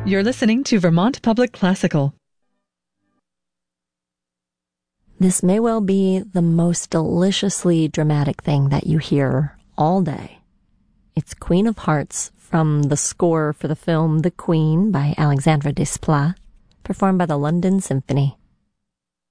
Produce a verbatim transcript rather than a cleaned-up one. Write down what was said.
You're listening to Vermont Public Classical. This may well be the most deliciously dramatic thing that you hear all day. It's Queen of Hearts from the score for the film The Queen by Alexandre Desplat, performed by the London Symphony.